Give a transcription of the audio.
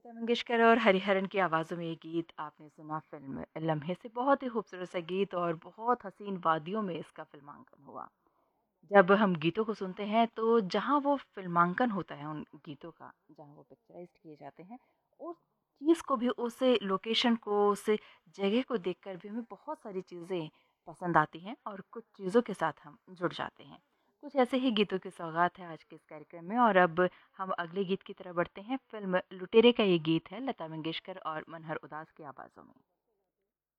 लता मंगेशकर और हरिहरन की आवाज़ों में ये गीत आपने सुना फ़िल्म लम्हे से। बहुत ही खूबसूरत सा गीत और बहुत हसीन वादियों में इसका फ़िल्मांकन हुआ। जब हम गीतों को सुनते हैं तो जहाँ वो फ़िल्मांकन होता है उन गीतों का, जहाँ वो पिक्चराइज़्ड किए जाते हैं, उस चीज़ को भी, उस लोकेशन को, उस जगह को देखकर भी हमें बहुत सारी चीज़ें पसंद आती हैं और कुछ चीज़ों के साथ हम जुड़ जाते हैं। कुछ ऐसे ही गीतों की सौगात है आज के इस कार्यक्रम में और अब हम अगले गीत की तरफ बढ़ते हैं। फ़िल्म लुटेरे का ये गीत है लता मंगेशकर और मनहर उदास की आवाज़ों में।